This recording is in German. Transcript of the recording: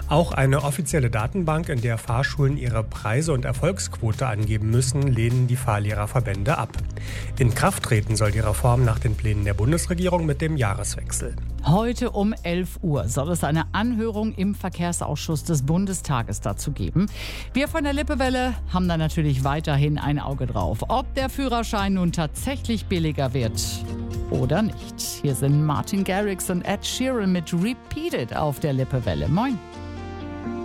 Auch eine offizielle Datenbank, in der Fahrschulen ihre Preise und Erfolgsquote angeben müssen, lehnen die Fahrlehrerverbände ab. In Kraft treten soll die Reform nach den Plänen der Bundesregierung mit dem Jahreswechsel. Heute um 11 Uhr soll es eine Anhörung im Verkehrsausschuss des Bundestages dazu geben. Wir von der Lippewelle haben da natürlich weiterhin ein Auge drauf, ob der Führerschein nun tatsächlich billiger wird oder nicht. Hier sind Martin Garrix und Ed Sheeran mit Repeat It auf der Lippewelle. Moin.